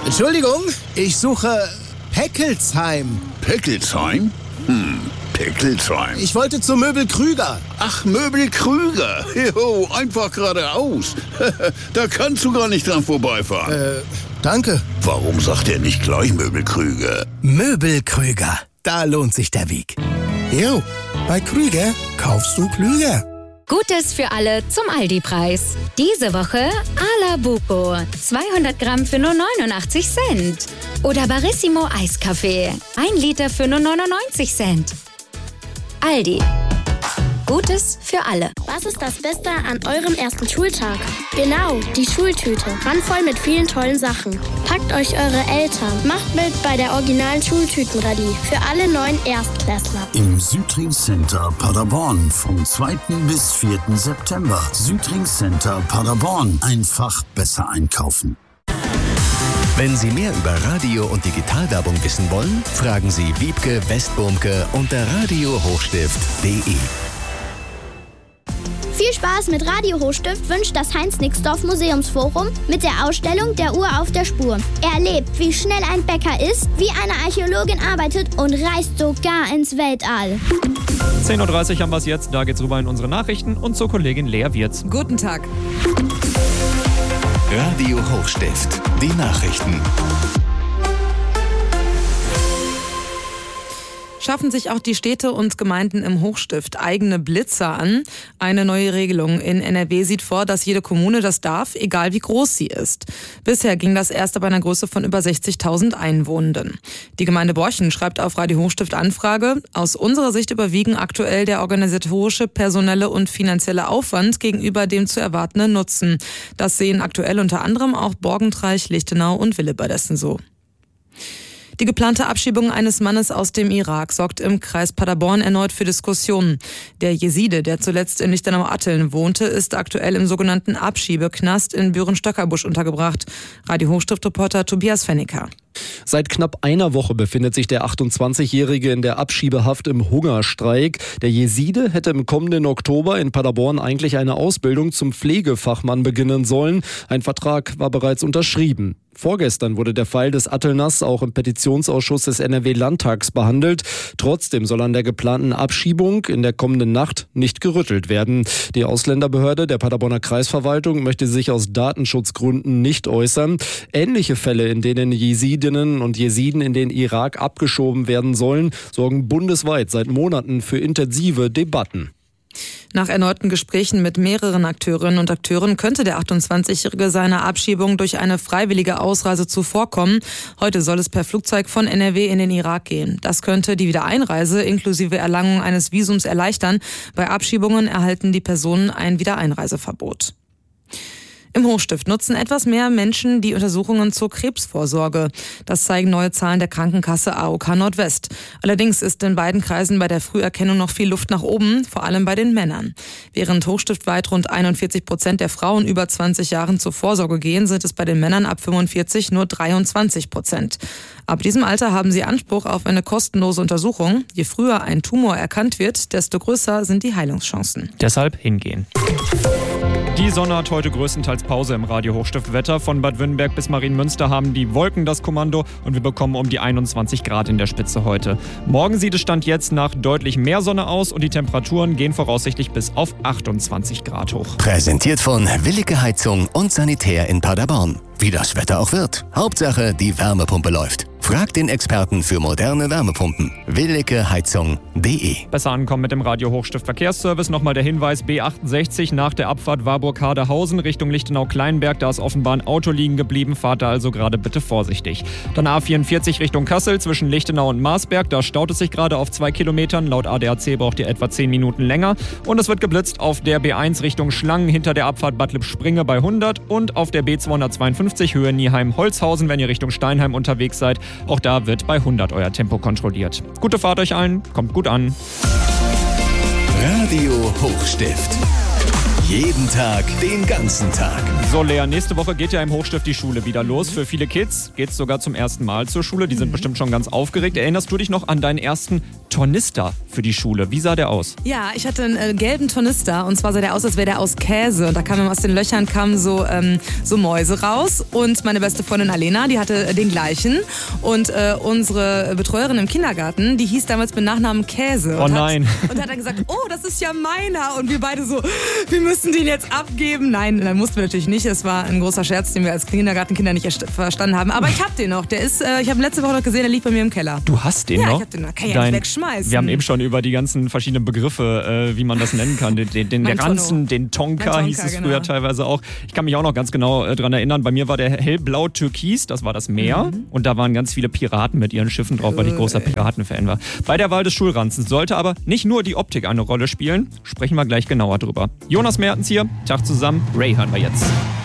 Entschuldigung, ich suche Peckelsheim. Peckelsheim? Peckelsheim. Ich wollte zu Möbel Krüger. Ach, Möbel Krüger. Jo, einfach geradeaus. Da kannst du gar nicht dran vorbeifahren. Danke. Warum sagt er nicht gleich Möbel Krüger? Möbel Krüger. Da lohnt sich der Weg. Jo, bei Krüger kaufst du klüger. Gutes für alle zum Aldi-Preis. Diese Woche Ala Buco. 200 Gramm für nur 89 Cent. Oder Barissimo Eiskaffee. 1 Liter für nur 99 Cent. Aldi. Gutes für alle. Was ist das Beste an eurem ersten Schultag? Genau, die Schultüte. Randvoll mit vielen tollen Sachen. Packt euch eure Eltern. Macht mit bei der originalen Schultütenrallye für alle neuen Erstklässler. Im Südring Center Paderborn vom 2. bis 4. September. Südring Center Paderborn. Einfach besser einkaufen. Wenn Sie mehr über Radio- und Digitalwerbung wissen wollen, fragen Sie Wiebke Westburmke unter radiohochstift.de. Viel Spaß mit Radio Hochstift wünscht das Heinz-Nixdorf Museumsforum mit der Ausstellung Der Uhr auf der Spur. Erlebt, wie schnell ein Bäcker ist, wie eine Archäologin arbeitet und reist sogar ins Weltall. 10.30 Uhr haben wir es jetzt. Da geht's rüber in unsere Nachrichten und zur Kollegin Lea Wirz. Guten Tag. Radio Hochstift, die Nachrichten. Schaffen sich auch die Städte und Gemeinden im Hochstift eigene Blitzer an. Eine neue Regelung in NRW sieht vor, dass jede Kommune das darf, egal wie groß sie ist. Bisher ging das erst ab einer Größe von über 60.000 Einwohnenden. Die Gemeinde Borchen schreibt auf Radio Hochstift Anfrage: Aus unserer Sicht überwiegen aktuell der organisatorische, personelle und finanzielle Aufwand gegenüber dem zu erwartenden Nutzen. Das sehen aktuell unter anderem auch Borgentreich, Lichtenau und Willebadessen so. Die geplante Abschiebung eines Mannes aus dem Irak sorgt im Kreis Paderborn erneut für Diskussionen. Der Jeside, der zuletzt in Lichtenau-Atteln wohnte, ist aktuell im sogenannten Abschiebeknast in Büren-Stöckerbusch untergebracht. Radio Hochstift-Reporter Tobias Fenniker. Seit knapp einer Woche befindet sich der 28-Jährige in der Abschiebehaft im Hungerstreik. Der Jeside hätte im kommenden Oktober in Paderborn eigentlich eine Ausbildung zum Pflegefachmann beginnen sollen. Ein Vertrag war bereits unterschrieben. Vorgestern wurde der Fall des Attelners auch im Petitionsausschuss des NRW-Landtags behandelt. Trotzdem soll an der geplanten Abschiebung in der kommenden Nacht nicht gerüttelt werden. Die Ausländerbehörde der Paderborner Kreisverwaltung möchte sich aus Datenschutzgründen nicht äußern. Ähnliche Fälle, in denen Jesidinnen und Jesiden in den Irak abgeschoben werden sollen, sorgen bundesweit seit Monaten für intensive Debatten. Nach erneuten Gesprächen mit mehreren Akteurinnen und Akteuren könnte der 28-Jährige seiner Abschiebung durch eine freiwillige Ausreise zuvorkommen. Heute soll es per Flugzeug von NRW in den Irak gehen. Das könnte die Wiedereinreise inklusive Erlangung eines Visums erleichtern. Bei Abschiebungen erhalten die Personen ein Wiedereinreiseverbot. Im Hochstift nutzen etwas mehr Menschen die Untersuchungen zur Krebsvorsorge. Das zeigen neue Zahlen der Krankenkasse AOK Nordwest. Allerdings ist in beiden Kreisen bei der Früherkennung noch viel Luft nach oben, vor allem bei den Männern. Während hochstiftweit rund 41% der Frauen über 20 Jahren zur Vorsorge gehen, sind es bei den Männern ab 45 nur 23%. Ab diesem Alter haben sie Anspruch auf eine kostenlose Untersuchung. Je früher ein Tumor erkannt wird, desto größer sind die Heilungschancen. Deshalb hingehen. Die Sonne hat heute größtenteils Pause im Radio Hochstift-Wetter. Von Bad Wünnenberg bis Marienmünster haben die Wolken das Kommando und wir bekommen um die 21 Grad in der Spitze heute. Morgen sieht es Stand jetzt nach deutlich mehr Sonne aus und die Temperaturen gehen voraussichtlich bis auf 28 Grad hoch. Präsentiert von Willige Heizung und Sanitär in Paderborn. Wie das Wetter auch wird. Hauptsache, die Wärmepumpe läuft. Fragt den Experten für moderne Wärmepumpen. willigeheizung.de. Besser ankommen mit dem Radio Hochstift Verkehrsservice. Nochmal der Hinweis: B68 nach der Abfahrt Warburg-Haderhausen Richtung Lichtenau-Kleinberg. Da ist offenbar ein Auto liegen geblieben. Fahrt da also gerade bitte vorsichtig. Dann A44 Richtung Kassel zwischen Lichtenau und Marsberg. Da staut es sich gerade auf 2 Kilometern. Laut ADAC braucht ihr etwa 10 Minuten länger. Und es wird geblitzt auf der B1 Richtung Schlangen hinter der Abfahrt Bad Lippspringe bei 100 und auf der B252 Höhe Nieheim-Holzhausen, wenn ihr Richtung Steinheim unterwegs seid. Auch da wird bei 100 euer Tempo kontrolliert. Gute Fahrt euch allen, kommt gut an. Radio Hochstift. Jeden Tag, den ganzen Tag. So, Lea, nächste Woche geht ja im Hochstift die Schule wieder los. Für viele Kids geht es sogar zum ersten Mal zur Schule. Die sind bestimmt schon ganz aufgeregt. Erinnerst du dich noch an deinen ersten Tornister für die Schule? Wie sah der aus? Ja, ich hatte einen gelben Tornister und zwar sah der aus, als wäre der aus Käse. Und da kamen aus den Löchern so Mäuse raus. Und meine beste Freundin Alena, die hatte den gleichen. Und unsere Betreuerin im Kindergarten, die hieß damals mit Nachnamen Käse. Oh nein. Und hat dann gesagt, oh, das ist ja meiner. Und wir beide so, wir müssen den jetzt abgeben. Nein, dann mussten wir natürlich nicht. Es war ein großer Scherz, den wir als Kindergartenkinder nicht verstanden haben. Aber ich hab den noch. Der ist, ich habe letzte Woche noch gesehen, der liegt bei mir im Keller. Du hast den noch? Ja, ich hab den noch. Kann ich ja nicht wegschmeißen. Wir haben eben schon über die ganzen verschiedenen Begriffe, wie man das nennen kann. Den Ranzen, den Tonka hieß es früher teilweise auch. Ich kann mich auch noch ganz genau dran erinnern. Bei mir war der hellblau-türkis, das war das Meer. Und da waren ganz viele Piraten mit ihren Schiffen drauf, weil ich großer Piratenfan war. Bei der Wahl des Schulranzens sollte aber nicht nur die Optik eine Rolle spielen. Sprechen wir gleich genauer drüber. Jonas Mertens hier, Tag zusammen. Ray hören wir jetzt.